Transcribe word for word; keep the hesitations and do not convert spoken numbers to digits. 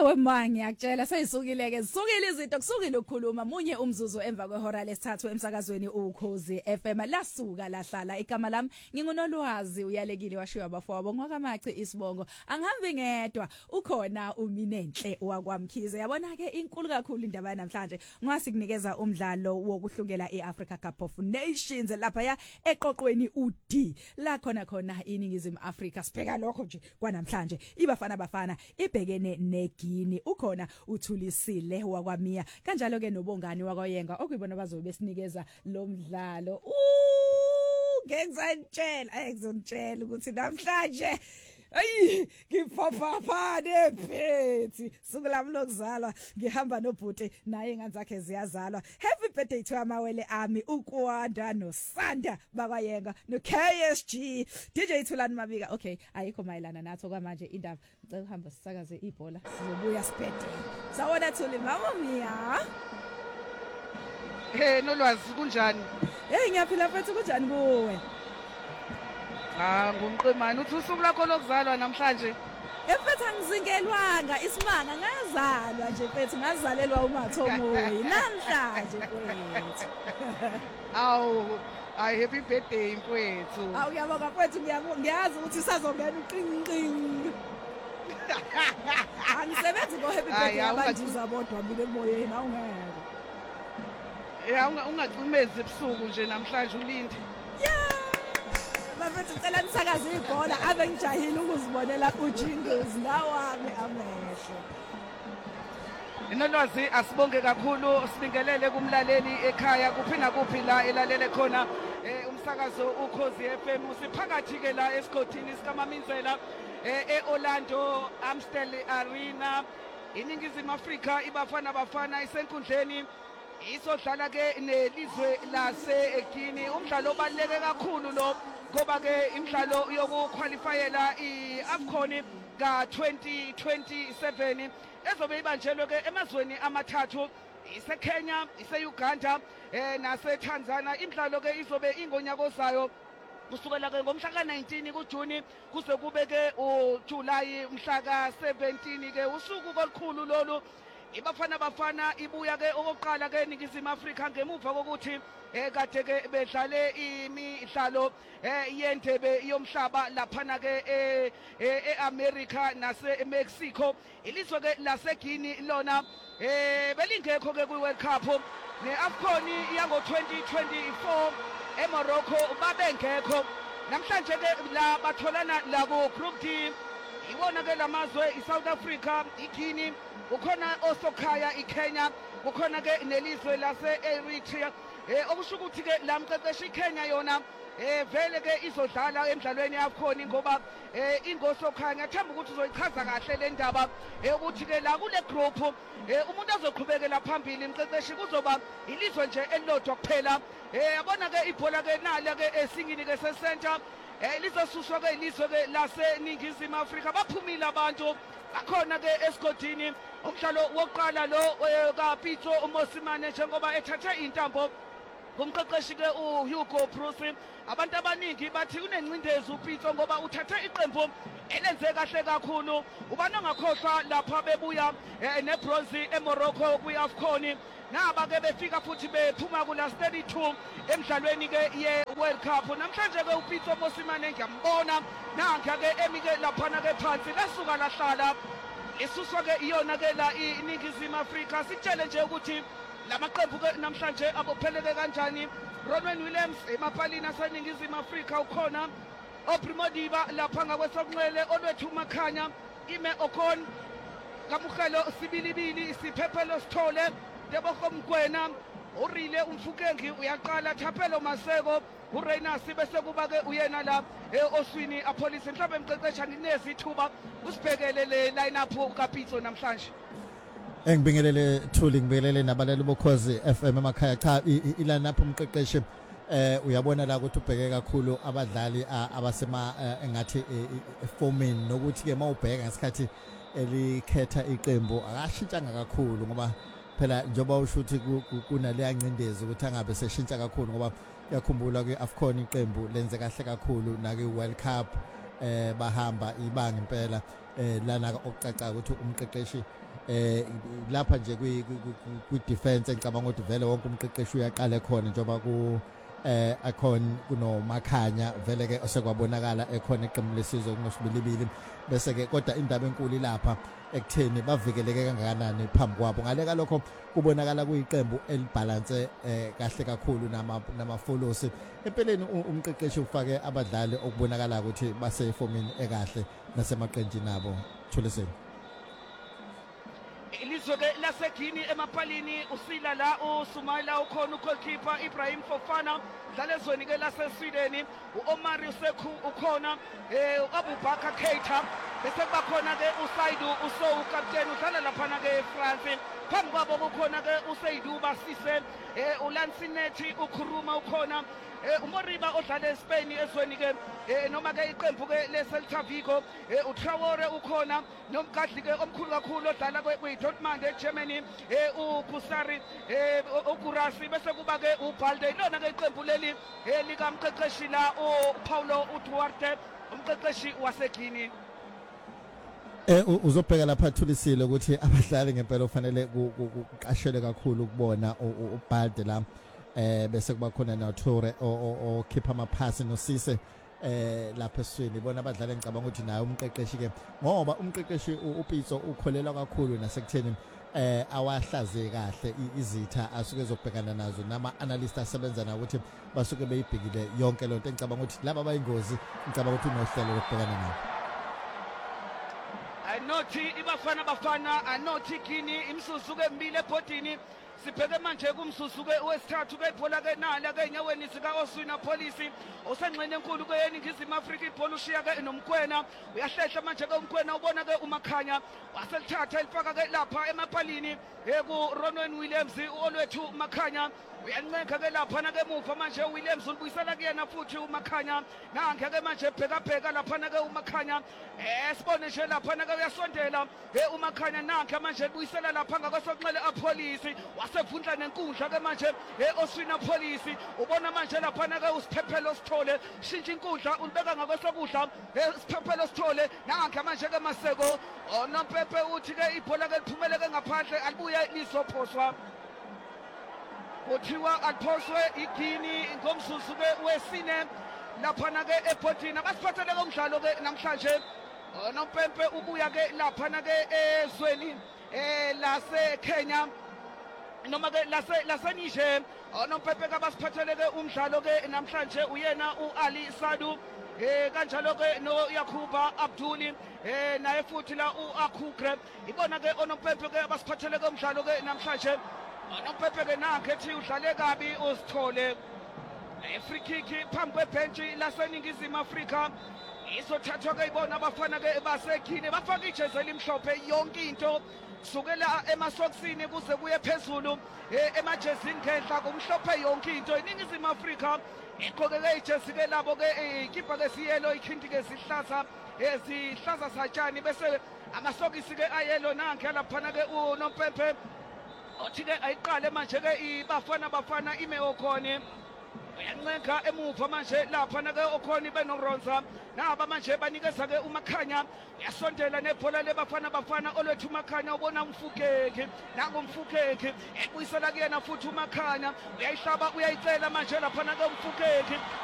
Hawe ma ngiyakutshela seyisukile ke sisukile izinto kusukile ukukhuluma munye umzuzu emva kwehora lesithathu emsakazweni uKhozi F M lasuka lahlala igama lami ngingunolwazi uyalekile washiya abafowabo ngokamaci isibongo angihambi ngedwa ukhona uminenhle wakwamkhize yabona ke inkulu kakhulu indaba namhlanje ngwasikunikeza umdlalo wokuhlungela iAfrica Cup of Nations lapha ya eqoqweni uD la khona khona iningizimu Afrika sibheka lokho nje kwanamhlanje ibafana bafana ibhekene neGini ukhona uthulisile wakwamiya kanjalo ke nobongani wakwayenga okuyibona bazobe besinikeza lo mdlalo uh ngenzantshela ayekuzongitshela ukuthi namhlanje ayi ngiphaphapha nephethi sukulami lokuzalwa ngihamba nobhuti naye ingane zakhe ziyazalwa happy birthday to amawele ami ukwanda noSanda bakwayenga no K S G D J Thulani Mabika okay ayikho mayelana natho kwamanje indaba ngicela uhamba sisakaze ibhola sizobuya sibhede sawona Thuli mama miya hey nolwazi kunjani hey ngiyaphila mfethu kunjani kuwe Ah ngumqemane uthi usuku lakho lokuzalwa namhlanje Efethu angizingelwanga isimanga ngazalwa nje mfethu ngazalelwa uMathomoyi namhlanje mfethu Awu ay happy birthday mfethu Awu yabonga mfethu ngiyazi ukuthi sazongena uqinqinqi Angisebenzi ngo happy birthday abanjiza bodwa mina emoyeni awungeke Eh ungacimezi ebusuku nje namhlanje ulinde Yeah Bafethu cela nisakaze ibhola ave ngijahile ukuzibonela ujingles lawami amehlo Inolwazi asibonge kakhulu sibingelele kumlaleli ekhaya kuphi nakuphi la elalele khona umsakazo uKhozi F M usiphakathi ke la esigodini sikaMaminzela eOrlando Amstel Arena iningizimu Afrika ibafana bafana isenkundleni isodlala ke nelizwe laseGini umdlalo obaluleke kakhulu lo ngoba ke imidlalo yokuqualifyela iAFCON ka twenty twenty-seven ezobe ibanjelwe ke emazweni amathathu iseKenya iseUganda eh naseTanzania imidlalo ke izobe ingonyaka ozayo kusukela ke ngomhla ka nineteen kuJuni kuze kube ke uJuly mhla ka seventeen ke usuku olukhulu lolu ibafana bafana ibuya ke okokuqala ke eningizimu Afrika ngemuva kokuthi eh kade ke bedlale imidlalo eh yendebe yomhlaba laphana ke eAmerica naseMexico ilizwe ke laseGini lona eh belingekho ke kwiWorld Cup neAFCON yango twenty twenty-four eMorocco babengekho namhlanje ke la batholana la ku Group D ibona ke lamazwe iSouth Africa iGini ukhona osokhaya iKenya ukhona ke nelizwe lase-Eritrea eh okusho ukuthi ke lamqeqeshi iKenya yona eh vele ke izodlala emidlalweni yakhona ngoba eh ingosokhaya ngiyathemba ukuthi uzoyichaza kahle le ndaba eh ukuthi ke la kule group eh umuntu azoqhubekela phambili imqeqeshi kuzoba ilizwe nje elilodwa kuphela eh yabona ke ibhola ke nala ke esingini ke se-center eh lizosuswa ke ilizwe ke laseningizimu Afrika baphumile abantu akhona ke esigodini umdlalo wokuqala lo kaPitso uMosimane njengoba ethathe intambo kumqeqeshi ke uHugo Bruce abantu abaningi bathi unencindezi uPitso ngoba uthathe iqembu elenze kahle kakhulu ubani ongakhohlwa lapha bebuya nebronze eMorocco kwiAFCON naba ke befika futhi bephuma kula thirty-two emidlalweni ke yeWorld Cup namhlanje ke uPitso Mosimane ngiyambona nanka ke emike laphana ke phansi lasuka lahlala isuswa ke iyona ke la iningizimu Afrika sitshele nje ukuthi lamaqembu ke namhlanje abopheleke kanjani Ronwen Williams emapalini aseningizimu Afrika ukhona oPrimo Diba lapha ngakwesokunxele olwethu Makhanya ime Okon kamukhelo sibilibili siphephelo sithole Debogo Mkwena urile umfukengi uyaqala Thapelo Maseko uReina bese kuba ke uyena la eoswini apolice mhlawumbe emqeqesha ninezithuba usibhekele le line up kaPitso namhlanje Engibingelele Thuli ngibingelele nabalali boKhozi F M emakhaya cha line up umqeqeshi eh uyabona la ukuthi ubheke kakhulu abadlali abasema engathi forming nokuthi ke mawubheka ngesikhathi elikhetha iqembu akashintshanga kakhulu ngoba phela njoba ushuthi kunale yancindezi ukuthi angabe seshintsha kakhulu ngoba yakhumbula ke AFCON iqembu lenze kahle kakhulu na ke World Cup eh bahamba ibanga impela eh lana okucaca ukuthi umqeqeshi eh lapha nje kwi kwi defense engicabanga ukuthi vele wonke umqeqeshi uyaqala khona njoba ku eh akhona kuno Makhanya vele ke osekwabonakala ekhona iqembu lesizwe kunosibili bese ke kodwa indaba enkulu lapha ekutheni bavikeleke kangakanani phambi kwabo ngaleka lokho kubonakala kuyiqembu elibalance eh kahle kakhulu nama nama follows empeleni umqeqeshi ufake abadlali okubonakala ukuthi base formini ekahle nasemaqenjini nabo Thuliseni ilizwe ke laseGini emapalini usila la uSumaila ukhona ugoalkeeper Ibrahim Fofana dlala ezweni ke laseSweden uOmar Useku ukhona eh uAbubakar Keita bese kuba khona ke uSaidu uSou captain udlala lapha na ke eFrance phambi kwabo kukhona ke uSeidu Basise eh uLansinethi uKhuruma ukhona eh uMoriba odlala eSpain ezweni ke eh noma ke iqembu ke leCelta Vigo eh uTraore ukhona nomgadli ke omkhulu kakhulu odlala kweDortmund eGermany eh uKusari eh uGurasi bese kuba ke uBalde lona ke iqembu leli eh likamqeqeshi la uPaulo uDuarte umqeqeshi waseGini eh uzobheka lapha Thulisile ukuthi abadlali ngempela ufanele uqashele kakhulu ukubona uBalde la eh bese kuba khona noTore o keep ama pass noSise eh lapha esweni bona abadlali ngicabanga ukuthi naye umqeqeshi ke ngoba umqeqeshi uPitso ukholela kakhulu nasekutheni eh awahlaze kahle izitha asuke ezobhekana nazo nama analysts asebenza na ukuthi basuke beyibhekile yonke lonto engicabanga ukuthi laba bayingozi ngicabanga ukuthi unohlelo lokubhekana nabo anothi ibafana bafana anothi Gini imsuzu ke mbili ebhodini sibheke manje kumsuzu ke wesithathu ke ibhola ke nala ke enyaweni sika Oswina Police osengxenye enkulu ke yeningizimu Afrika ibhola ushiya ke nomkhwena uyahlehla manje ke umkhwena ubona ke uMakhanya waselithatha elifaka ke lapha emapalini eku Ronwen Williams uolwethu Makhanya uyancenga ke lapha na ke muva manje uWilliams ulibuyisela kuyena futhi uMakhanya nange ke manje bheka bheka lapha na ke uMakhanya eh sibone nje lapha na ke uyasondela eh uMakhanya nange manje ubuyisela lapha ngakwesokunxele apolice wasevundla nenkundla ke manje eh Oswina Police ubona manje lapha na ke usiphephelo sithole shintsha inkundla ulibeka ngakwesokudla eh siphephelo sithole nange manje ke Maseko onompepe uthi ke ibhola ke liphumele ke ngaphandle alibuye lizophoswa kuthiwa aphoswe iGini ngomzuzu ke wesine lapha na ke ebhodini abasiphathele komdlalo ke namhlanje nompempe ubuya ke lapha na ke ezweni eh lase Kenya noma ke lase laseNiger nompempe ke abasiphathele ke umdlalo ke namhlanje uyena uAli Sadu eh kanjalo ke no Yakuba Abduli eh naye futhi la uAkhugre ibona ke onompempe ke abasiphathele ke umdlalo ke namhlanje nompempe ke nakhe ethi udlale kabi usithole free kick phambi kwebench laseningizimu Afrika izothathwa ke ibona abafana ke baseGini bafaka ijezi elimhlophe yonke into kusukela emasoksini kuze kuye phezulu emajezini ngenhla kumhlophe yonke into iningizimu Afrika iqhokeke ijezi ke labo ke ikipa ke siyelo ikhindi ke sihlaza ezihlaza satshani bese amasokisi ke ayelo nange lapha na ke unompempe othi ke ayiqale manje ke ibafana bafana ime okhona uyancenga emuva manje lapha na ke okhona benoronza naba manje banikeza ke uMakhanya uyasondela nebhola lebafana bafana olwethu uMakhanya ubona umfukeki nangu umfukeki ebuyisela kuyena futhi uMakhanya uyayihlaba uyayicela manje lapha na ke umfukeki